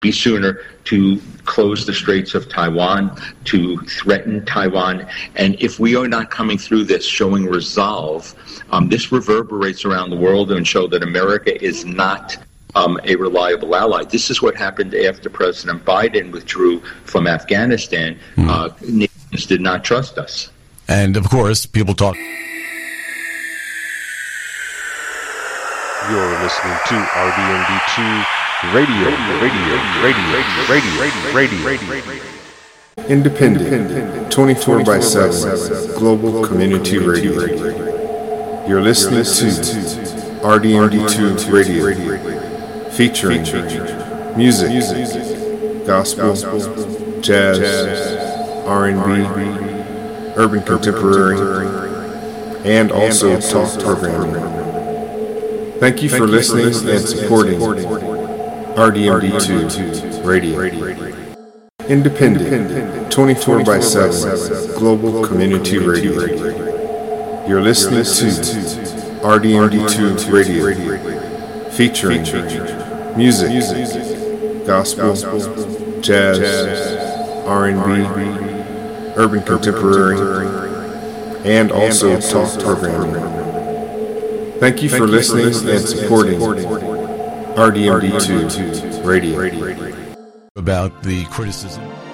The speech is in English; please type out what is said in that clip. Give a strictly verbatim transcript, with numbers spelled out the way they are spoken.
be sooner to close the Straits of Taiwan, to threaten Taiwan. And if we are not coming through this showing resolve, um, this reverberates around the world and show that America is not um, a reliable ally. This is what happened after President Biden withdrew from Afghanistan. Mm. Uh, nations did not trust us. And, of course, people talk... You're listening to R D M D two Radio, Radio, Radio, Radio, Radio, Radio, Radio. Independent, twenty-four by seven, Global Community Radio. You're listening to R D M D two Radio, featuring music, gospel, jazz, R and B, urban contemporary, and also talk programming. Thank you for listening and supporting R D M D two Radio. Independent, twenty-four by seven, Global Community Radio. You're listening to R D M D two Radio, featuring music, gospel, jazz, R and B, urban contemporary, and also talk programming. Thank you for listening and supporting R D M D two Radio. About the criticism.